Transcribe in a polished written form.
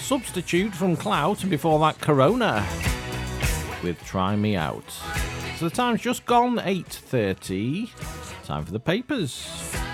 Substitute from Clout, and before that Corona with Try Me Out. So the time's just gone 8:30. Time for the papers.